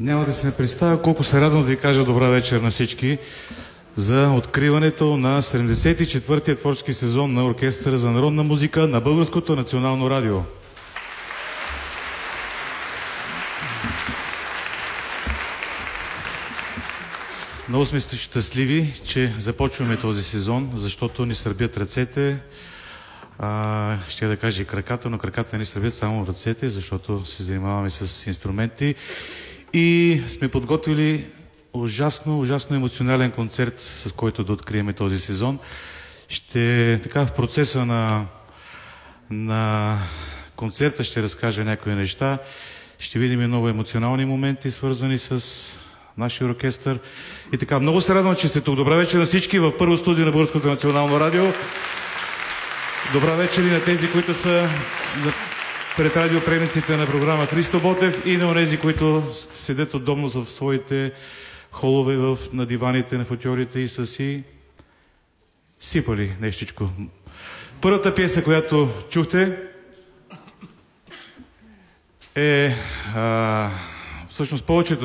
Няма да се не представя колко се радвам да ви кажа добра вечер на всички за откриването на 74-тия творчески сезон на Оркестъра за народна музика на Българското национално радио. Много сме щастливи, че започваме този сезон, защото ни сърбят ръцете. Ще да кажа и краката, но краката ни сърбят само ръцете, защото се занимаваме с инструменти. И сме подготвили ужасно емоционален концерт, с който да открием този сезон. Така в процеса на концерта ще разкажа някои неща. Ще видим и много емоционални моменти, свързани с нашия оркестър. И така, много се радвам, че сте тук. Добра вечер на всички в първо студио на Българското национално радио. Добра вечер и на тези, които са пред радиоприемниците на програма Христо Ботев и на онези, които седят удобно в своите холове на диваните, на футьорите и са си сипали нещичко. Първата пиеса, която чухте, е всъщност повечето